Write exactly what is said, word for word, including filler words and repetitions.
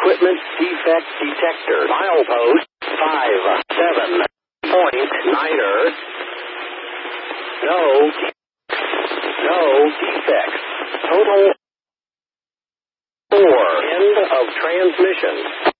equipment defect detector. Milepost five seven point niner. No, no defects. Total four. End of transmission.